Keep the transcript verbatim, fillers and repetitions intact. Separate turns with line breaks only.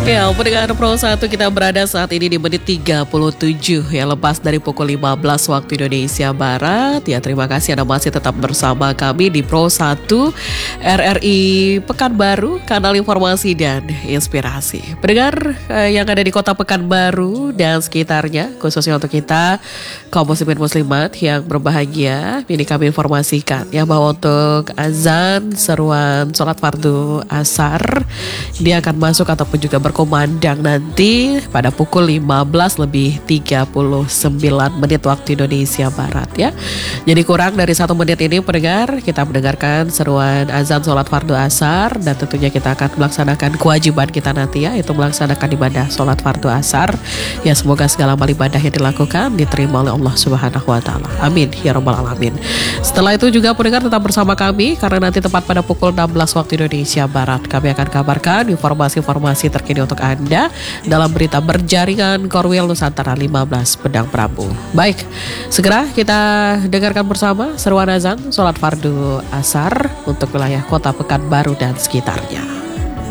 Ya, pendengar Pro satu kita berada saat ini di menit tiga puluh tujuh yang lepas dari pukul lima belas waktu Indonesia Barat. Ya, terima kasih Anda masih tetap bersama kami di Pro satu R R I Pekanbaru, kanal informasi dan inspirasi. Pendengar eh, yang ada di kota Pekanbaru dan sekitarnya, khususnya untuk kita kaum muslimin muslimat yang berbahagia, ini kami informasikan ya bahwa untuk azan seruan sholat fardu asar dia akan masuk ataupun juga berkumandang nanti pada pukul lima belas lebih tiga puluh sembilan menit waktu Indonesia Barat ya. Jadi kurang dari satu menit ini pendengar kita mendengarkan seruan azan sholat fardu asar dan tentunya kita akan melaksanakan kewajiban kita nanti ya, itu melaksanakan ibadah sholat fardu asar. Ya, semoga segala amal ibadah yang dilakukan diterima oleh Allah Subhanahu wa taala. Amin ya rabbal alamin. Setelah itu juga pendengar tetap bersama kami karena nanti tepat pada pukul enam belas waktu Indonesia Barat kami akan kabarkan informasi-informasi terkini untuk Anda dalam berita berjaringan Korwil Nusantara lima belas Pedang Prabu. Baik, segera kita dengarkan bersama seruan azan sholat fardu asar untuk wilayah kota Pekanbaru dan sekitarnya.